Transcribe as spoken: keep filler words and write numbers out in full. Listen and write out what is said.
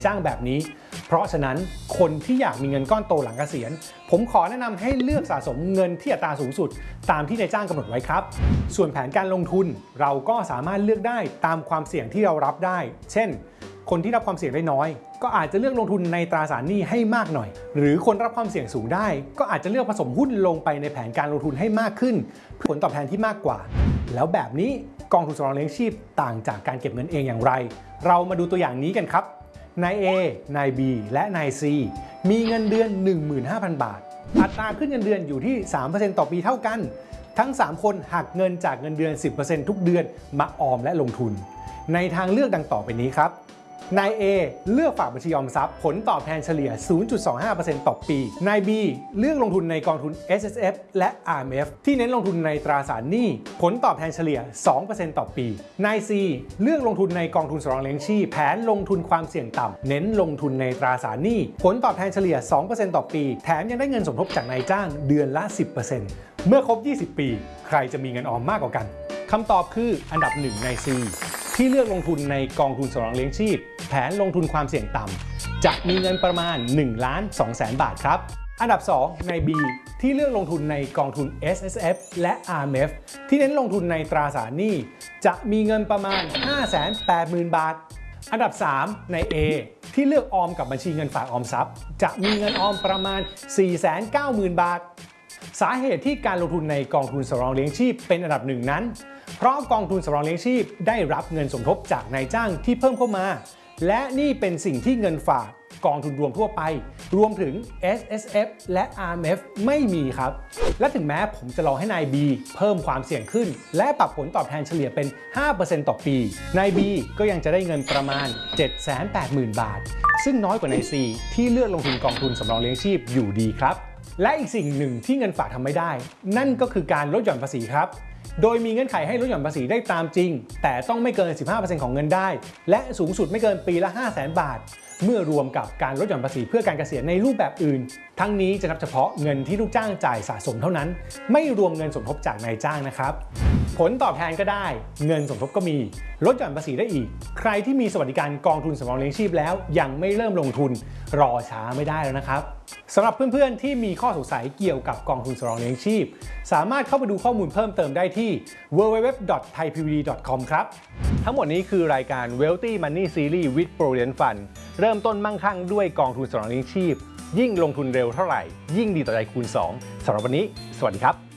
จ้างแบบนี้เพราะฉะนั้นคนที่อยากมีเงินก้อนโตหลังเกษียณผมขอแนะนำให้เลือกสะสมเงินที่อัตราสูงสุดตามที่นายจ้างกำหนดไว้ครับส่วนแผนการลงทุนเราก็สามารถเลือกได้ตามความเสี่ยงที่เรารับได้เช่นคนที่รับความเสี่ยงได้น้อยก็อาจจะเลือกลงทุนในตราสารหนี้ให้มากหน่อยหรือคนรับความเสี่ยงสูงได้ก็อาจจะเลือกผสมหุ้นลงไปในแผนการลงทุนให้มากขึ้นผลตอบแทนที่มากกว่าแล้วแบบนี้กองทุนสำรองเลี้ยงชีพต่างจากการเก็บเงินเองอย่างไรเรามาดูตัวอย่างนี้กันครับนาย A นาย B และนาย C มีเงินเดือน หนึ่งหมื่นห้าพัน บาทอัตราขึ้นเงินเดือนอยู่ที่ สามเปอร์เซ็นต์ ต่อปีเท่ากันทั้งสามคนหักเงินจากเงินเดือน สิบเปอร์เซ็นต์ ทุกเดือนมาออมและลงทุนในทางเลือกดังต่อไปนี้ครับนาย A เลือกฝากบัญชีออมทรัพย์ผลตอบแทนเฉลี่ย ศูนย์จุดสองห้าเปอร์เซ็นต์ ต่อปีนาย B เลือกลงทุนในกองทุน เอส เอส เอฟ และ อาร์ เอ็ม เอฟ ที่เน้นลงทุนในตราสารหนี้ผลตอบแทนเฉลี่ย สองเปอร์เซ็นต์ ต่อปีนาย C เลือกลงทุนในกองทุนสำรองเลี้ยงชีพแผนลงทุนความเสี่ยงต่ำเน้นลงทุนในตราสารหนี้ผลตอบแทนเฉลี่ย สองเปอร์เซ็นต์ ต่อปีแถมยังได้เงินสมทบจากนายจ้างเดือนละ สิบเปอร์เซ็นต์ เมื่อครบ ยี่สิบ ปีใครจะมีเงินออมมากกว่ากันคำตอบคืออันดับหนึ่งนาย Cที่เลือกลงทุนในกองทุนสำรองเลี้ยงชีพแผนลงทุนความเสี่ยงต่ำจะมีเงินประมาณ หนึ่งล้านสองแสน บาทครับอันดับสองนาย B ที่เลือกลงทุนในกองทุน เอส เอส เอฟ และ อาร์ เอ็ม เอฟ ที่เน้นลงทุนในตราสารหนี้จะมีเงินประมาณ ห้าแสนแปดหมื่น บาทอันดับสามนาย A ที่เลือกออมกับบัญชีเงินฝากออมทรัพย์จะมีเงินออมประมาณ สี่แสนเก้าหมื่น บาทสาเหตุที่การลงทุนในกองทุนสำรองเลี้ยงชีพเป็นอันดับหนึ่งนั้นเพราะกองทุนสำรองเลี้ยงชีพได้รับเงินสมทบจากนายจ้างที่เพิ่มเข้ามาและนี่เป็นสิ่งที่เงินฝากกองทุนรวมทั่วไปรวมถึง เอส เอส เอฟ และ อาร์ เอ็ม เอฟ ไม่มีครับและถึงแม้ผมจะลองให้นาย B เพิ่มความเสี่ยงขึ้นและปรับผลตอบแทนเฉลี่ยเป็น ห้าเปอร์เซ็นต์ ต่อปีนาย B ก็ยังจะได้เงินประมาณ เจ็ดแสนแปดหมื่น บาทซึ่งน้อยกว่านาย C ที่เลือกลงทุนกองทุนสำรองเลี้ยงชีพอยู่ดีครับและอีกสิ่งหนึ่งที่เงินฝากทำไม่ได้นั่นก็คือการลดหย่อนภาษีครับโดยมีเงื่อนไขให้ลดหย่อนภาษีได้ตามจริงแต่ต้องไม่เกิน สิบห้าเปอร์เซ็นต์ ของเงินได้และสูงสุดไม่เกินปีละ ห้าแสน บาทเมื่อรวมกับการลดหย่อนภาษีเพื่อการเกษียณในรูปแบบอื่นทั้งนี้จะนับเฉพาะเงินที่ลูกจ้างจ่ายสะสมเท่านั้นไม่รวมเงินสมทบจากนายจ้างนะครับผลตอบแทนก็ได้เงินสมทบก็มีลดหย่อนภาษีได้อีกใครที่มีสวัสดิการกองทุนสำรองเลี้ยงชีพแล้วยังไม่เริ่มลงทุนรอช้าไม่ได้แล้วนะครับสำหรับเพื่อนๆที่มีข้อสงสัยเกี่ยวกับกองทุนสำรองเลี้ยงชีพสามารถเข้าไปดูข้อมูลเพิ่มเติมได้ที่ ดับเบิลยู ดับเบิลยู ดับเบิลยู ดอท ไทย พี วี ดี ดอท คอม ครับทั้งหมดนี้คือรายการ Wealthy Money Series with Provident Fund เริ่มต้นมั่งคั่งด้วยกองทุนสำรองเลี้ยงชีพยิ่งลงทุนเร็วเท่าไหร่ยิ่งดีต่อใจคูณสองสำหรับวันนี้สวัสดีครับ